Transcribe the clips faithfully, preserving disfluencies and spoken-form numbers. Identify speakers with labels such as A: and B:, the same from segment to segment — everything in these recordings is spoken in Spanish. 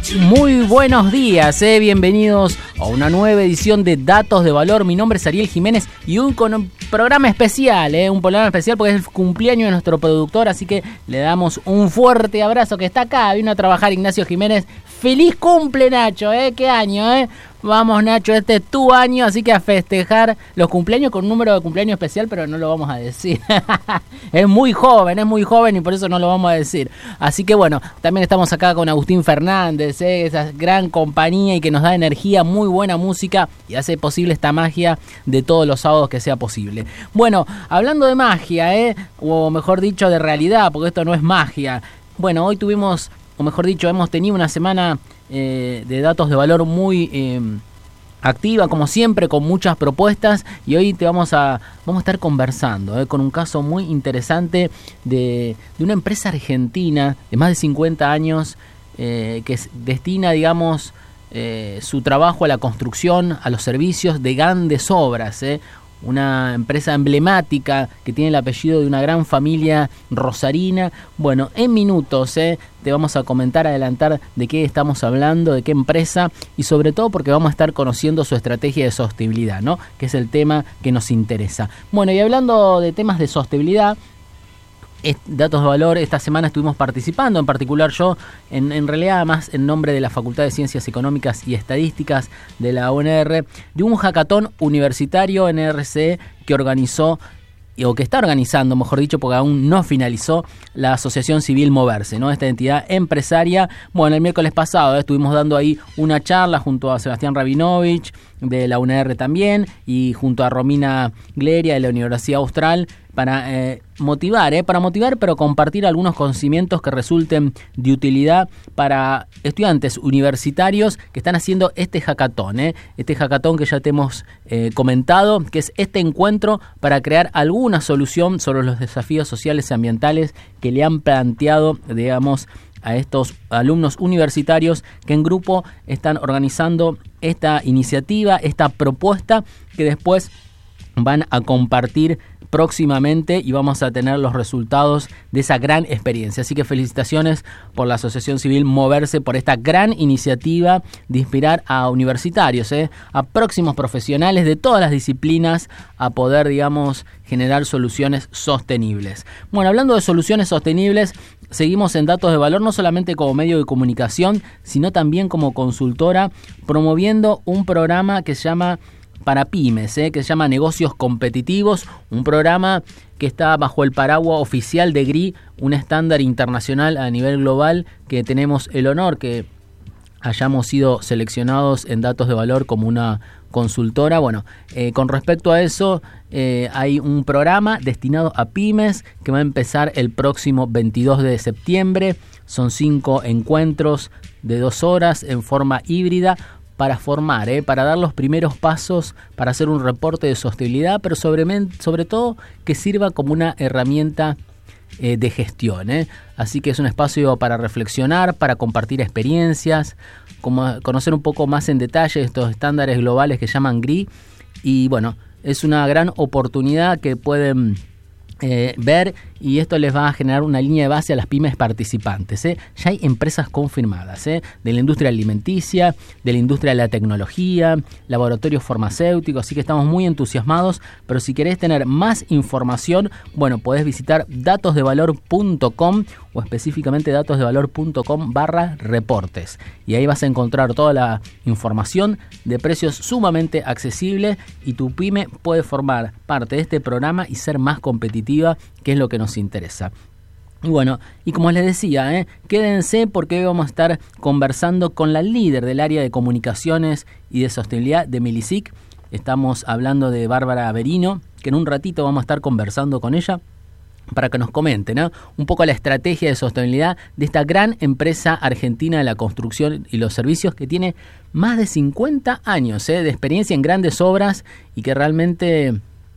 A: Muy buenos días, eh. bienvenidos a una nueva edición de Datos de Valor. Mi nombre es Ariel Jiménez y un con un programa especial, eh. un programa especial porque es el cumpleaños de nuestro productor, así que le damos un fuerte abrazo que está acá, vino a trabajar Ignacio Jiménez. ¡Feliz cumple, Nacho! ¿eh? ¿Qué año, eh? Vamos, Nacho, este es tu año, así que a festejar los cumpleaños con un número de cumpleaños especial, pero no lo vamos a decir. Es muy joven, es muy joven y por eso no lo vamos a decir. Así que bueno, también estamos acá con Agustín Fernández, ¿eh? esa gran compañía y que nos da energía, muy buena música y hace posible esta magia de todos los sábados que sea posible. Bueno, hablando de magia, ¿eh? o mejor dicho de realidad, porque esto no es magia. Bueno, hoy tuvimos, o mejor dicho, hemos tenido una semana eh, de datos de valor muy eh, activa, como siempre, con muchas propuestas, y hoy te vamos a vamos a estar conversando eh, con un caso muy interesante de, de una empresa argentina de más de cincuenta años eh, que destina, digamos, eh, su trabajo a la construcción, a los servicios de grandes obras, eh. Una empresa emblemática que tiene el apellido de una gran familia rosarina. Bueno, en minutos eh, te vamos a comentar, adelantar de qué estamos hablando, de qué empresa y sobre todo porque vamos a estar conociendo su estrategia de sostenibilidad, ¿no? Que es el tema que nos interesa. Bueno, y hablando de temas de sostenibilidad, Datos de Valor, esta semana estuvimos participando, en particular yo, en, en realidad más en nombre de la Facultad de Ciencias Económicas y Estadísticas de la U N R, de un hackathon universitario N R C E que organizó, o que está organizando, mejor dicho, porque aún no finalizó, la Asociación Civil Moverse, ¿no? Esta entidad empresaria. Bueno, el miércoles pasado eh, estuvimos dando ahí una charla junto a Sebastián Rabinovich de la U N R también y junto a Romina Gleria de la Universidad Austral para eh, motivar, eh, para motivar, pero compartir algunos conocimientos que resulten de utilidad para estudiantes universitarios que están haciendo este hackathon, eh, este hackathon que ya te hemos eh, comentado, que es este encuentro para crear alguna solución sobre los desafíos sociales y ambientales que le han planteado, digamos, a estos alumnos universitarios que en grupo están organizando esta iniciativa, esta propuesta que después van a compartir próximamente y vamos a tener los resultados de esa gran experiencia. Así que felicitaciones por la Asociación Civil Moverse por esta gran iniciativa de inspirar a universitarios, ¿eh? a próximos profesionales de todas las disciplinas a poder, digamos, generar soluciones sostenibles. Bueno, hablando de soluciones sostenibles, seguimos en Datos de Valor no solamente como medio de comunicación, sino también como consultora, promoviendo un programa que se llama para pymes, eh, que se llama Negocios Competitivos, un programa que está bajo el paraguas oficial de G R I, un estándar internacional a nivel global, que tenemos el honor que hayamos sido seleccionados en Datos de Valor como una consultora. Bueno, eh, con respecto a eso, eh, hay un programa destinado a pymes que va a empezar el próximo veintidós de septiembre. Son cinco encuentros de dos horas en forma híbrida, para formar, ¿eh? para dar los primeros pasos, para hacer un reporte de sostenibilidad, pero sobre, sobre todo que sirva como una herramienta eh, de gestión. ¿eh? Así que es un espacio para reflexionar, para compartir experiencias, como conocer un poco más en detalle estos estándares globales que llaman G R I. Y bueno, es una gran oportunidad que pueden Eh, ver, y esto les va a generar una línea de base a las pymes participantes. ¿eh? Ya hay empresas confirmadas ¿eh? de la industria alimenticia, de la industria de la tecnología, laboratorios farmacéuticos, así que estamos muy entusiasmados, pero si querés tener más información, bueno, podés visitar datos de valor punto com o específicamente datos de valor punto com barra reportes, y ahí vas a encontrar toda la información de precios sumamente accesibles y tu pyme puede formar parte de este programa y ser más competitiva, que es lo que nos interesa. Y bueno, y como les decía, ¿eh? quédense porque hoy vamos a estar conversando con la líder del área de comunicaciones y de sostenibilidad de Milisic. Estamos hablando de Bárbara Berino, que en un ratito vamos a estar conversando con ella para que nos comente, ¿no? un poco la estrategia de sostenibilidad de esta gran empresa argentina de la construcción y los servicios que tiene más de cincuenta años ¿eh? de experiencia en grandes obras y que realmente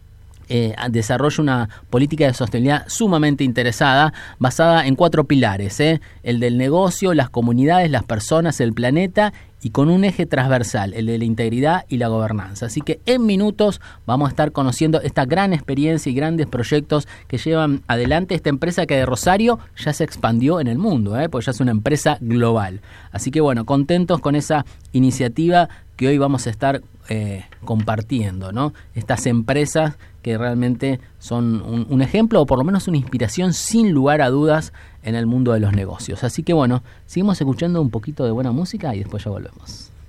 A: Eh, desarrolla una política de sostenibilidad sumamente interesada, basada en cuatro pilares, ¿eh? El del negocio, las comunidades, las personas, el planeta, y con un eje transversal, el de la integridad y la gobernanza. Así que en minutos vamos a estar conociendo esta gran experiencia y grandes proyectos que llevan adelante esta empresa que de Rosario ya se expandió en el mundo, ¿eh? Porque ya es una empresa global. Así que bueno, contentos con esa iniciativa que hoy vamos a estar eh, compartiendo, ¿no? Estas empresas que realmente son un, un ejemplo o por lo menos una inspiración sin lugar a dudas en el mundo de los negocios. Así que bueno, seguimos escuchando un poquito de buena música y después ya volvemos.